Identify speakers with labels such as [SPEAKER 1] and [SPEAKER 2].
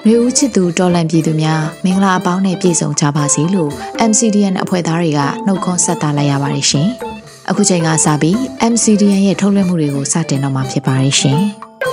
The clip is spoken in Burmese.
[SPEAKER 1] နှွေဦးချစ်သူတော်လန်ပြည်သူများမင်္ဂလာအပေါင်းနဲ့ပြည့်စုံကြပါစေလို့ MCDN အဖွဲ့သားတွေကနှုတ်ခွန်းဆက်တာလိုက်ရပါတယ်ရှင်။အခုချိန်ကစပြီး MCDN ရဲ့ထုတ်လွှင့်မှုတွေကိုစတင်တော့မှာဖြစ်ပါတယ်ရှင်။